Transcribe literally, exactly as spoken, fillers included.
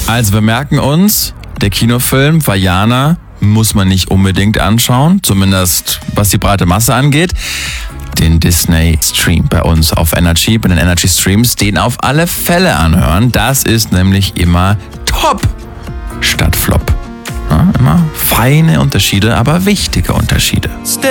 Also wir merken uns, der Kinofilm Vaiana muss man nicht unbedingt anschauen, zumindest was die breite Masse angeht. Den Disney Stream bei uns auf Energy, bei den Energy Streams, den auf alle Fälle anhören. Das ist nämlich immer top statt Flop. Ja, immer feine Unterschiede, aber wichtige Unterschiede.